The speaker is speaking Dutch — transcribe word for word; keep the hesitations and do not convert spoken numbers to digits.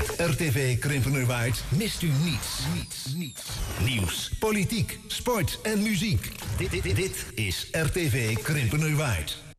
Met R T V Krimpenerwaard mist u niets. Niets, niets. Nieuws, politiek, sport en muziek. Dit, dit, dit is R T V Krimpenerwaard.